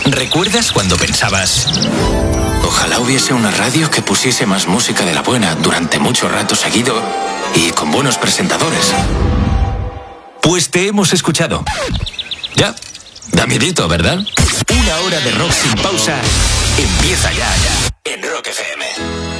¿Recuerdas cuando pensabas: ojalá hubiese una radio que pusiese más música de la buena durante mucho rato seguido y con buenos presentadores? Pues te hemos escuchado. Ya, da miedito, ¿verdad? Una hora de rock sin pausa empieza ya, en Rock FM.